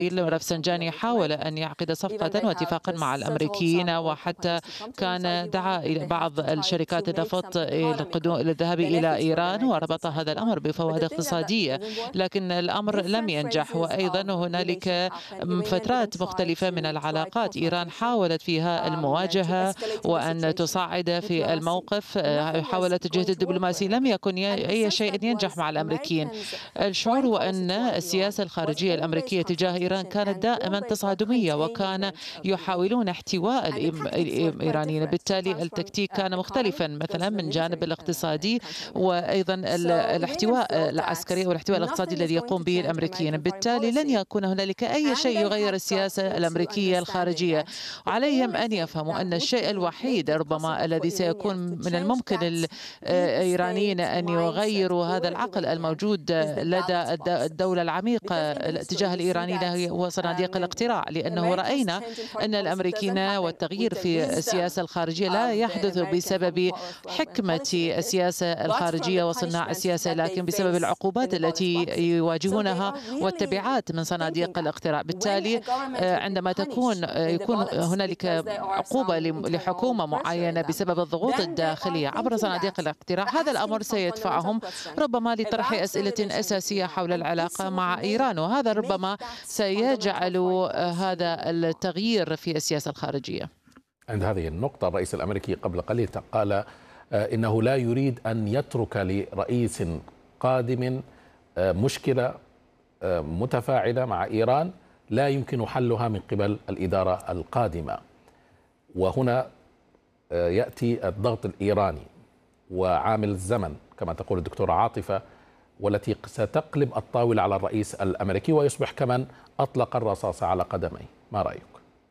رفسنجاني حاول أن يعقد صفقة واتفاقا مع الأمريكيين، وحتى كان دعا إلى بعض الشركات النفط للذهاب إلى إيران، وربط هذا الأمر بفوائد اقتصادية، لكن الأمر لم ينجح. وأيضا هنالك فترات مختلفة من العلاقات إيران حاولت فيها المواجهة وأن تصعد في الموقف، حاولت الجهد الدبلوماسي، لم يكن أي شيء ينجح مع الأمريكيين. الشعور هو أن السياسة الخارجية الأمريكية تجاه إيران كانت دائما تصادمية، وكان يحاولون احتواء الإيرانيين، بالتالي التكتيك كان مختلفا مثلا من جانب الاقتصادي، وأيضا الاحتواء العسكري والاحتواء الاقتصادي الذي يقوم به الأمريكيين. بالتالي لن يكون هنالك أي شيء يغير السياسة الأمريكية الخارجية. عليهم أن يفهموا أن الشيء الوحيد ربما الذي سيكون من الممكن الإيرانيين أن يغيروا هذا العقل الموجود لدى الدولة العميقة تجاه الإيرانيين هو صناديق الاقتراع، لأنه رأينا أن الأمريكيين والتغيير في السياسة الخارجية لا يحدث بسبب حكمة السياسة الخارجية وصناع السياسة، لكن بسبب العقوبات التي يواجهونها والتبعات من صناديق الاقتراع. بالتالي عندما يكون هنالك عقوبة لحكومة معينة بسبب الضغوط الداخلية عبر صناديق الاقتراع، هذا الأمر سيدفعهم ربما لطرح أسئلة أساسية حول العلاقة مع إيران، وهذا ربما سيجعل هذا التغيير في السياسة الخارجية. عند هذه النقطة الرئيس الأمريكي قبل قليل قال إنه لا يريد أن يترك لرئيس قادم مشكلة متفاعلة مع إيران لا يمكن حلها من قبل الإدارة القادمة. وهنا يأتي الضغط الإيراني وعامل الزمن كما تقول الدكتورة عاطفة، والتي ستقلب الطاولة على الرئيس الأمريكي ويصبح كمن أطلق الرصاص على قدميه. ما رأيك؟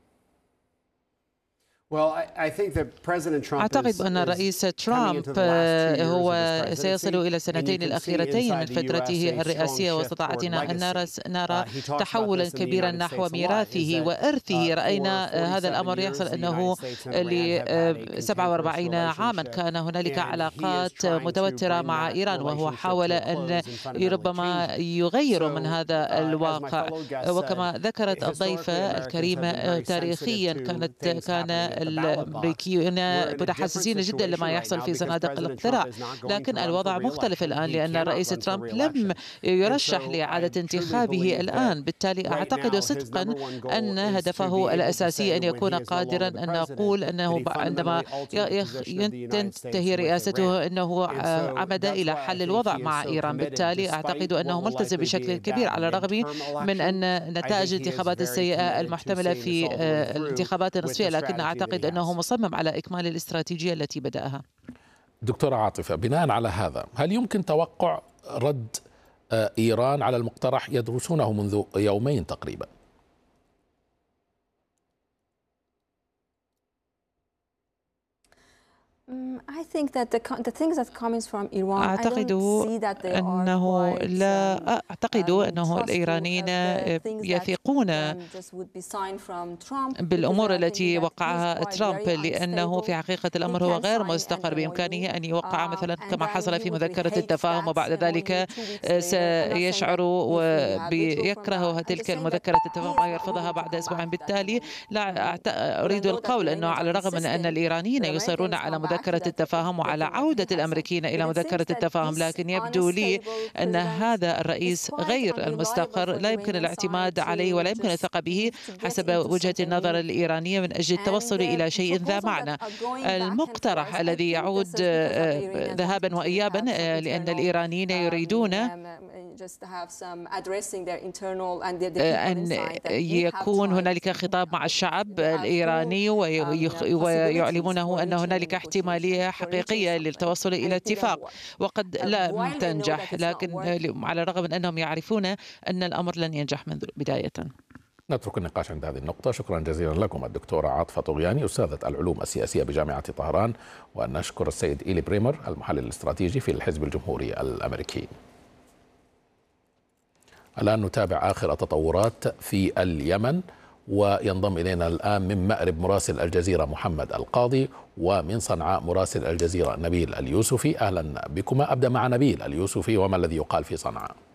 أعتقد أن الرئيس ترامب هو سيصل إلى السنتين الأخيرتين من فترته الرئاسية، واستطعتنا أن نرى تحولا كبيرا نحو ميراثه وإرثه. رأينا هذا الأمر يحصل أنه ل 47 عاما كان هنالك علاقات متوترة مع إيران، وهو حاول أن ربما يغير من هذا الواقع. وكما ذكرت الضيفة الكريمة، تاريخيا كان الأمريكيون متحسسين جدا لما يحصل في صناديق الاقتراع، لكن الوضع مختلف الآن لأن الرئيس ترامب لم يرشح لإعادة انتخابه الآن. بالتالي أعتقد صدقا أن هدفه الأساسي أن يكون قادرا أن نقول أنه عندما تنتهي رئاسته أنه عمد إلى حل الوضع مع إيران. بالتالي أعتقد أنه ملتزم بشكل كبير على الرغم من أن نتائج الانتخابات السيئة المحتملة في الانتخابات النصفية، لكن أعتقد أنه مصمم على إكمال الاستراتيجية التي بدأها. دكتورة عاطفة، بناء على هذا هل يمكن توقع رد إيران على المقترح يدرسونه منذ يومين تقريبا؟ أعتقد أنه الإيرانيين يثقون بالأمور التي وقعها ترامب، لأنه في حقيقة الأمر هو غير مستقر بإمكانه أن يوقع مثلا كما حصل في مذكرة التفاهم وبعد ذلك سيشعر ويكره تلك المذكرة التفاهم ويرفضها بعد أسبوع. بالتالي لا أريد القول أنه على الرغم من أن الإيرانيين يصرون على مذكرة التفاهم وعلى عودة الأمريكيين إلى مذكرة التفاهم، لكن يبدو لي أن هذا الرئيس غير المستقر، لا يمكن الاعتماد عليه ولا يمكن الثقة به حسب وجهة النظر الإيرانية من أجل التوصل إلى شيء ذا معنى. المقترح الذي يعود ذهابا وإيابا لأن الإيرانيين يريدون أن يكون هنالك خطاب مع الشعب الإيراني ويعلمونه أن هنالك احتمالية حقيقية للتوصل إلى اتفاق، وقد لا تنجح، لكن على الرغم من أنهم يعرفون أن الأمر لن ينجح منذ بداية. نترك النقاش عند هذه النقطة. شكرا جزيلا لكم الدكتورة عاطفة طغياني أستاذة العلوم السياسية بجامعة طهران، وأن نشكر السيد إيلي بريمر المحلل الاستراتيجي في الحزب الجمهوري الأمريكي. الآن نتابع آخر التطورات في اليمن، وينضم إلينا الآن من مأرب مراسل الجزيرة محمد القاضي، ومن صنعاء مراسل الجزيرة نبيل اليوسفي. أهلا بكما. أبدأ مع نبيل اليوسفي، وما الذي يقال في صنعاء؟